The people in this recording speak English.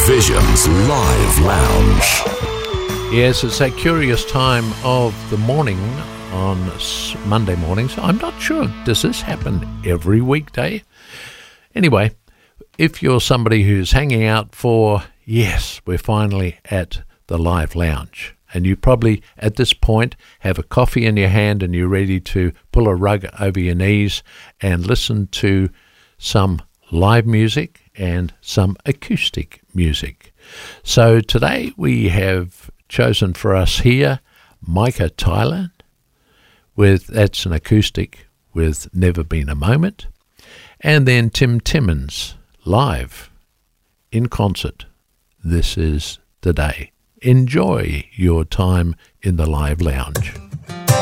Visions Live Lounge. Yes, it's that curious time of the morning on Monday mornings. I'm not sure, does this happen every weekday? Anyway, if you're somebody who's hanging out for, yes, we're finally at the Live Lounge, and you probably at this point have a coffee in your hand and you're ready to pull a rug over your knees and listen to some live music and some acoustic music. So today we have chosen for us here Micah Tyler with That's an Acoustic with Never Been a Moment, and then Tim Timmins live in concert. This is the day. Enjoy your time in the Live Lounge.